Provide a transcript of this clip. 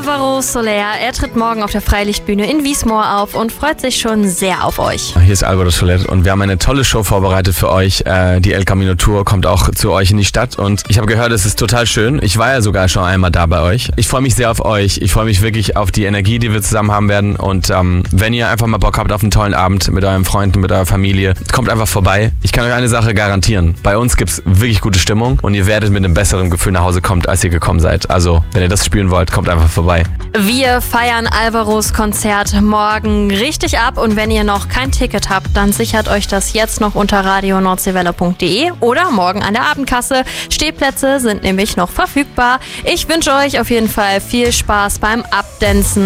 Alvaro Soler. Er tritt morgen auf der Freilichtbühne in Wiesmoor auf und freut sich schon sehr auf euch. Hier ist Alvaro Soler und wir haben eine tolle Show vorbereitet für euch. Die El Camino Tour kommt auch zu euch in die Stadt und ich habe gehört, es ist total schön. Ich war ja sogar schon einmal da bei euch. Ich freue mich sehr auf euch. Ich freue mich wirklich auf die Energie, die wir zusammen haben werden und wenn ihr einfach mal Bock habt auf einen tollen Abend mit euren Freunden, mit eurer Familie, kommt einfach vorbei. Ich kann euch eine Sache garantieren. Bei uns gibt es wirklich gute Stimmung und ihr werdet mit einem besseren Gefühl nach Hause kommen, als ihr gekommen seid. Also, wenn ihr das spüren wollt, kommt einfach vorbei. Wir feiern Alvaros Konzert morgen richtig ab und wenn ihr noch kein Ticket habt, dann sichert euch das jetzt noch unter radionordseewelle.de oder morgen an der Abendkasse. Stehplätze sind nämlich noch verfügbar. Ich wünsche euch auf jeden Fall viel Spaß beim Abdancen.